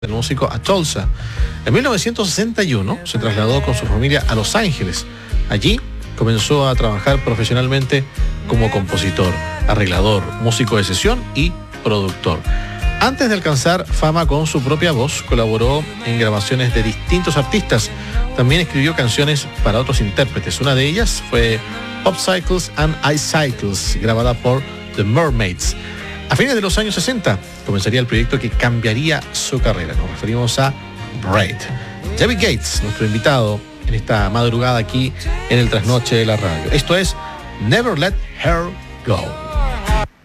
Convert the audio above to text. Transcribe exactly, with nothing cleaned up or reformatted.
del músico a Tulsa. En mil novecientos sesenta y uno se trasladó con su familia a Los Ángeles. Allí comenzó a trabajar profesionalmente como compositor, arreglador, músico de sesión y productor. Antes de alcanzar fama con su propia voz, colaboró en grabaciones de distintos artistas. También escribió canciones para otros intérpretes. Una de ellas fue Popsicles and Icicles, grabada por The Mermaids. A fines de los años sesenta comenzaría el proyecto que cambiaría su carrera. Nos referimos a Braid. David Gates, nuestro invitado en esta madrugada aquí en el Trasnoche de la Radio. Esto es Never Let Her Go.